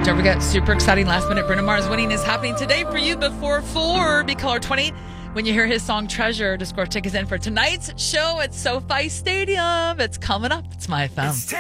Don't forget, super exciting last minute Bruno Mars winning is happening today for you before 4. Be caller 20 when you hear his song Treasure to score tickets in for tonight's show at SoFi Stadium. It's coming up. It's My FM.